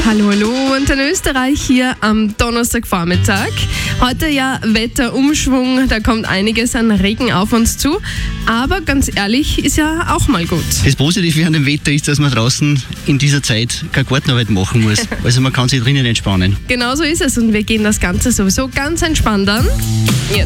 Hallo, hallo und in Österreich hier am Donnerstagvormittag. Heute ja Wetterumschwung, da kommt einiges an Regen auf uns zu. Aber ganz ehrlich, ist ja auch mal gut. Das Positive an dem Wetter ist, dass man draußen in dieser Zeit keine Gartenarbeit machen muss. Also man kann sich drinnen entspannen. Genau so ist es und wir gehen das Ganze sowieso ganz entspannt an. Jetzt.